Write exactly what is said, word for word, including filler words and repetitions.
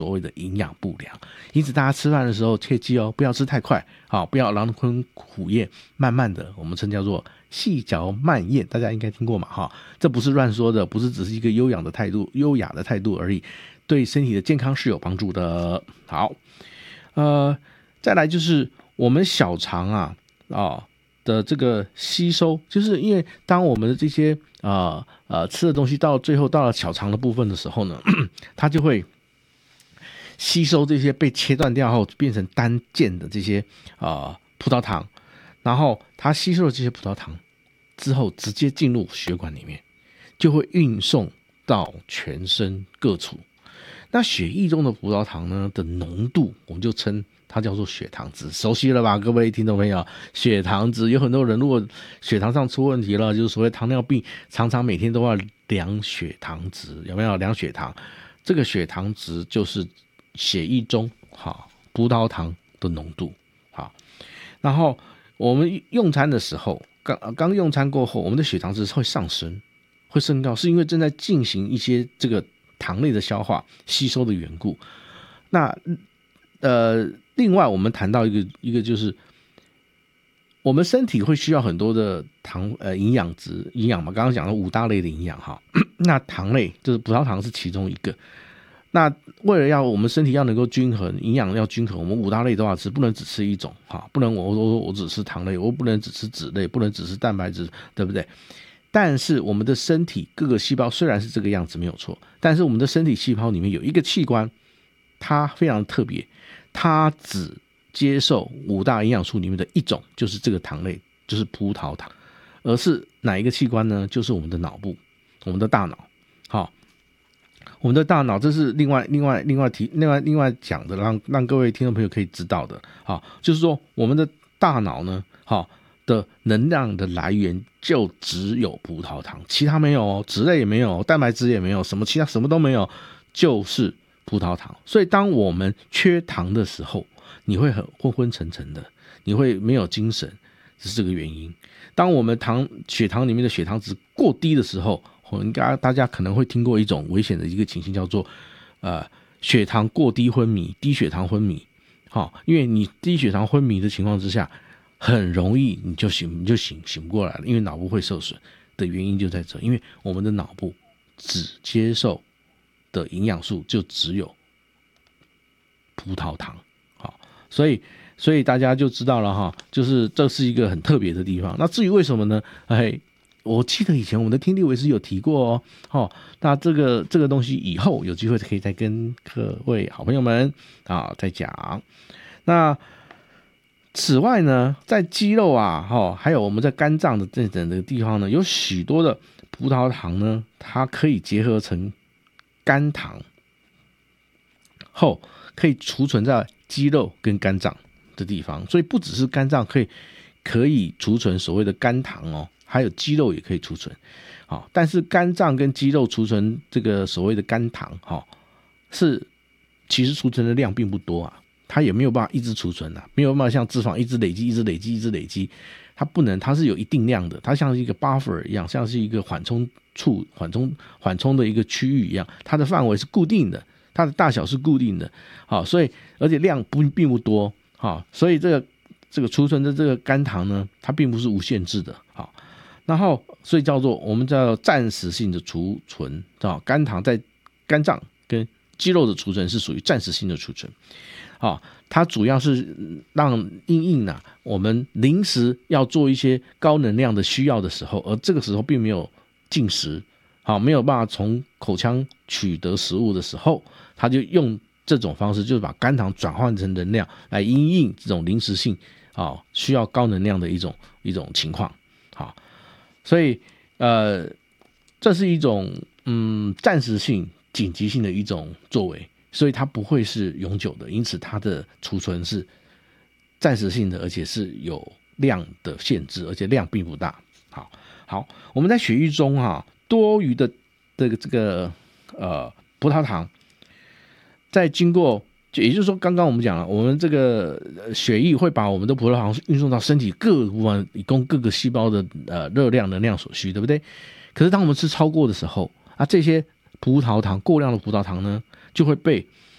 所谓的营养不良。因此大家吃饭的时候切记哦，不要吃太快，好，不要狼吞虎咽，慢慢的，我们称叫做细嚼慢咽，大家应该听过嘛哈？这不是乱说的，不是只是一个优雅的态度，优雅的态度而已，对身体的健康是有帮助的。好，呃，再来就是我们小肠啊啊的这个吸收，就是因为当我们的这些呃呃吃的东西到最后到了小肠的部分的时候呢，它就会吸收这些被切断掉后变成单键的这些呃葡萄糖，然后它吸收了这些葡萄糖之后，直接进入血管里面，就会运送到全身各处。那血液中的葡萄糖呢的浓度，我们就称它叫做血糖值，熟悉了吧，各位听众朋友？血糖值有很多人如果血糖上出问题了，就是所谓糖尿病，常常每天都要量血糖值，有没有量血糖？这个血糖值就是血液中好葡萄糖的浓度。好，然后我们用餐的时候，刚刚用餐过后，我们的血糖值会上升，会升高，是因为正在进行一些这个糖类的消化吸收的缘故。那呃，另外我们谈到一个一个就是我们身体会需要很多的糖呃营养值营养嘛，刚刚讲了五大类的营养哈，那糖类就是葡萄糖是其中一个。那为了要我们身体要能够均衡，营养要均衡，我们五大类都要吃，不能只吃一种哈，不能我我我只吃糖类，我不能只吃脂类，不能只吃蛋白质，对不对？但是我们的身体各个细胞虽然是这个样子没有错，但是我们的身体细胞里面有一个器官，它非常特别，它只接受五大营养素里面的一种，就是这个糖类，就是葡萄糖。而是哪一个器官呢？就是我们的脑部，我们的大脑。好，我们的大脑，这是另外另外另外提另外另外讲的，让让各位听众朋友可以知道的。好，就是说我们的大脑呢，好的能量的来源就只有葡萄糖，其他没有哦，脂类也没有，蛋白质也没有，什么其他什么都没有，就是葡萄糖。所以当我们缺糖的时候，你会很昏昏沉沉的，你会没有精神，是这个原因。当我们糖血糖里面的血糖值过低的时候，应该大家可能会听过一种危险的一个情形，叫做呃血糖过低昏迷，低血糖昏迷。好、哦，因为你低血糖昏迷的情况之下，很容易你就醒你就醒醒不过来了，因为脑部会受损的原因就在这，因为我们的脑部只接受的营养素就只有葡萄糖。好，所以所以大家就知道了哈，就是这是一个很特别的地方。那至于为什么呢？哎，我记得以前我们的听力维斯有提过哦。哦，那这个这个东西以后有机会可以再跟各位好朋友们啊再讲。那此外呢，在肌肉啊，哦，还有我们在肝脏的这整个地方呢，有许多的葡萄糖呢，它可以结合成肝糖后，可以储存在肌肉跟肝脏的地方。所以不只是肝脏可以可以储存所谓的肝糖哦，还有肌肉也可以储存。好，但是肝脏跟肌肉储存这个所谓的肝糖，哈，是其实储存的量并不多啊。它也没有办法一直储存啊，没有办法像脂肪一直累积、一直累积、一直累积，它不能，它是有一定量的，它像是一个 buffer 一样，像是一个缓冲处、缓冲缓冲的一个区域一样，它的范围是固定的，它的大小是固定的，好，所以而且量不并不多，好，所以这个这个储存的这个肝糖呢，它并不是无限制的，好，然后所以叫做我们叫暂时性的储存，啊，肝糖在肝脏跟肌肉的储存是属于暂时性的储存。哦，它主要是让因应啊，我们临时要做一些高能量的需要的时候，而这个时候并没有进食，好，没有办法从口腔取得食物的时候，它就用这种方式，就是把肝糖转换成能量来因应这种临时性啊需要高能量的一种一种情况。好，所以呃，这是一种嗯暂时性、紧急性的一种作为。所以它不会是永久的，因此它的储存是暂时性的，而且是有量的限制，而且量并不大。好，好，我们在血液中哈、啊、多余的这个这个呃葡萄糖，在经过，也就是说，刚刚我们讲了，我们这个血液会把我们的葡萄糖运送到身体各部分，以供各个细胞的呃热量、能量所需，对不对？可是当我们吃超过的时候啊，这些葡萄糖过量的葡萄糖呢，就会被